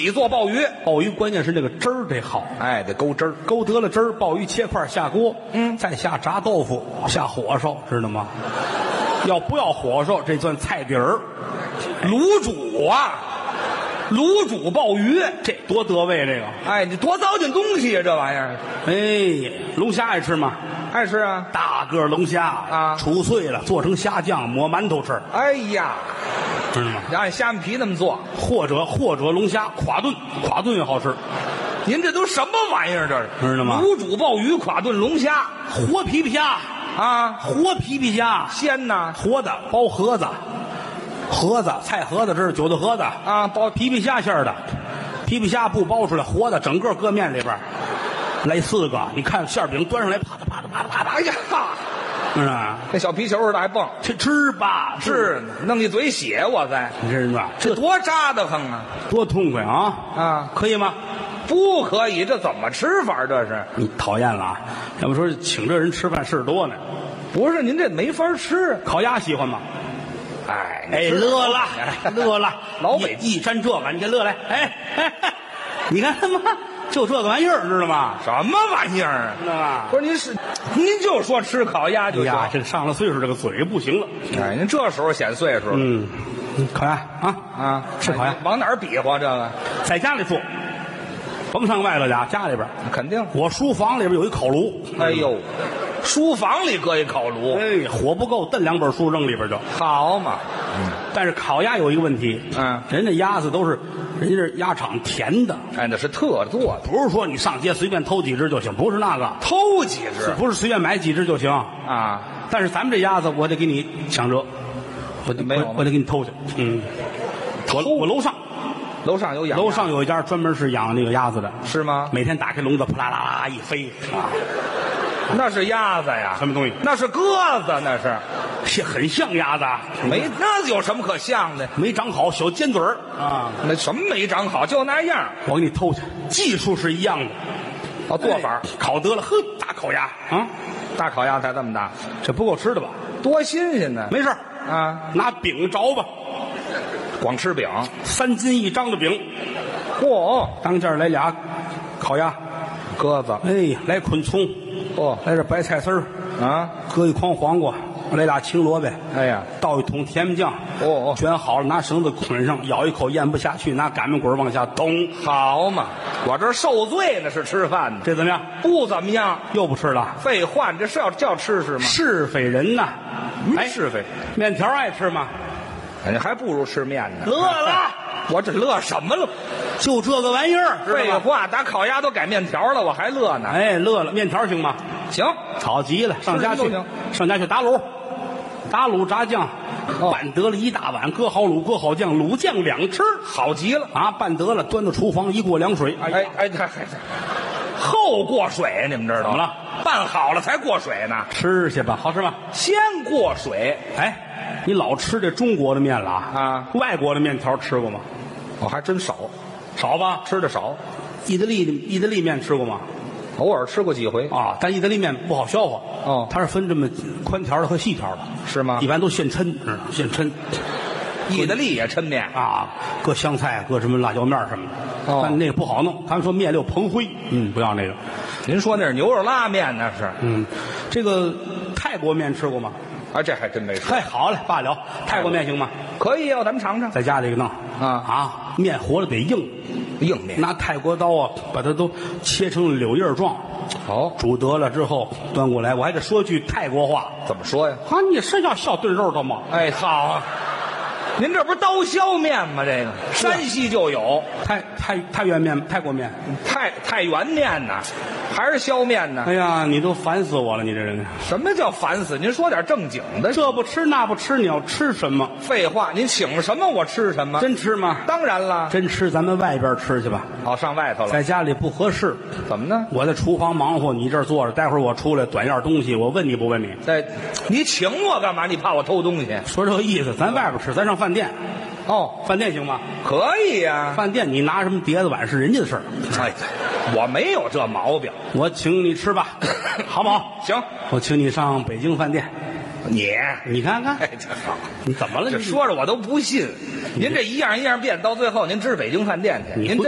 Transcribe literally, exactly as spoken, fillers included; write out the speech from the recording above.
己做鲍鱼。 鲍鱼关键是这个汁儿得好， 哎，得勾汁儿， 勾得了汁儿，鲍鱼切块下锅， 嗯， 再下炸豆腐，下火烧，知道吗？要不要火烧，这算菜底儿。 卤煮啊，卤煮鲍鱼， 这多得味，这个。 哎，你多糟践东西啊，这玩意儿。 哎，龙虾爱吃吗？ 爱吃啊。 大个龙虾啊， 杵碎了做成虾酱，抹馒头吃。 哎呀， 知道吗？ 按虾米皮那么做， 或者或者龙虾垮炖，垮炖也好吃。 您这都什么玩意儿？这是知道吗？ 卤煮鲍鱼，垮炖龙虾， 活皮皮虾啊， 活皮皮虾， 鲜呐， 活的包盒子，盒子菜盒子，这是韭菜盒子啊，包皮皮虾馅儿的，皮皮虾不包出来，活的整个搁面里边，来四个，你看馅饼端上来，啪嗒啪嗒啪嗒啪嗒， 哎呀， 是吧？ 那小皮球似的还蹦， 吃吃吧， 是弄一嘴血，我在， 你知道吗？ 这多扎的慌啊！ 多痛快啊！ 啊， 可以吗？ 不可以，这怎么吃法？这是你讨厌了啊？要不说请这人吃饭事多呢。 不是您这没法吃？ 烤鸭喜欢吗？ 哎哎，乐了，乐了， 老北一沾这个，你给乐来，哎，哎哎你看他妈就这个玩意儿，知道吗？ 什么玩意儿？ 知道吗？ 不是您是，您就说吃烤鸭就行。 哎呀，这个上了岁数，这个嘴不行了。 哎，您这时候显岁数了。 嗯，烤鸭啊啊， 吃烤鸭， 往哪儿比划这个？ 在家里做，甭上外头家，家里边。 肯定。 我书房里边有一烤炉。 哎呦，书房里搁一烤炉。 哎，火不够，炖两本书扔里边就好嘛。 但是烤鸭有一个问题， 嗯， 人家鸭子都是人家这鸭场填的， 哎，那是特做的， 不是说你上街随便偷几只就行，不是那个， 偷几只， 不是随便买几只就行啊。 但是咱们这鸭子，我得给你抢辙，我得没有我我得给你偷去。嗯，我我楼上楼上有养鸭， 楼上有一家专门是养那个鸭子的， 是吗？ 每天打开笼子，扑啦啦啦一飞啊， 那是鸭子呀？ 什么东西？ 那是鸽子，那是。 是很像鸭子， 没那有什么可像的？ 没长好，小尖嘴儿啊， 那什么没长好，就那样。 我给你偷去，技术是一样的。 哦，做法、 哎、烤得了，呵，大烤鸭啊， 大烤鸭才这么大， 这不够吃的吧？ 多新鲜呢！ 没事啊， 拿饼着吧， 光吃饼， 三斤一张的饼， 嚯、哦， 当间来俩烤鸭， 鸽子， 哎，来捆葱， 哦， 来点白菜丝儿啊， 搁一筐黄瓜，来俩青萝卜， 哎呀， 倒一桶甜面酱， 哦哦， 卷好了，拿绳子捆上，咬一口咽不下去，拿擀面棍往下咚， 好嘛，我这受罪呢，是吃饭呢， 这怎么样？ 不怎么样， 又不吃了？ 废话，这是要叫吃是吗？ 是非人呐， 哎，是非， 面条爱吃吗？ 哎，还不如吃面呢。 乐了， 我这乐什么了？ 就这个玩意儿。 废话，打烤鸭都改面条了，我还乐呢。 哎，乐了，面条行吗？ 行， 好极了，上家去，上家去打卤，打卤炸酱， 哦、 拌得了一大碗，搁好卤，搁好酱，卤酱两吃， 好极了啊！拌得了，端到厨房一过凉水， 哎哎哎，哎后过水，你们知道怎么了？ 拌好了才过水呢。 吃去吧，好吃吗？ 先过水。 哎，你老吃这中国的面了啊？ 外国的面条吃过吗？ 我、哦、还真少， 少吧？ 吃的少。 意大利意大利面吃过吗？ 偶尔吃过几回啊，但意大利面不好消化哦， 它是分这么宽条的和细条的， 是吗？ 一般都现抻，知道现抻。 意大利也抻面啊，搁香菜，搁什么辣椒面什么的， 哦， 但那个不好弄。他们说面里有蓬灰，嗯，不要那个。 您说那是牛肉拉面，那是。 嗯，这个泰国面吃过吗？ 啊，这还真没吃。 太好了，罢了。泰国面行吗？ 可以啊，咱们尝尝。 在家里给弄啊啊，面活了得硬， 硬面。 拿泰国刀啊，把它都切成柳叶状。 哦， 煮得了之后端过来，我还得说句泰国话。 怎么说呀？ 啊，你是要小炖肉的吗？ 哎，好啊。您这不是刀削面吗？这个山西就有太太太原面、泰国面、 太太原面呢，还是削面呢？ 哎呀，你都烦死我了！你这人， 什么叫烦死？您说点正经的。 这不吃那不吃，你要吃什么？ 废话，您请什么我吃什么。 真吃吗？ 当然了， 真吃，咱们外边吃去吧。 哦，上外头了， 在家里不合适。 怎么呢？ 我在厨房忙活，你这儿坐着，待会儿我出来短样东西，我问你不问你？ 在，你请我干嘛？你怕我偷东西？ 说这个意思，咱外边吃，咱上饭店。 哦， 饭店行吗？ 可以呀、啊。 饭店你拿什么碟子碗是人家的事儿。 哎，我没有这毛病。 我请你吃吧，好不好？ 行， 我请你上北京饭店。 你你看看， 哎，这好， 你怎么了？ 这说着我都不信。您这一样一样变，到最后您知北京饭店去，您真。